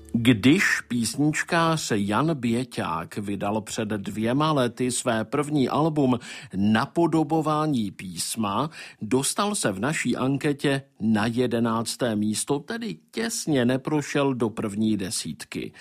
Když písničkář Jan Běťák vydal před 2 lety své první album Napodobování písma, dostal se v naší anketě na 11. místo, tedy těsně neprošel do první desítky.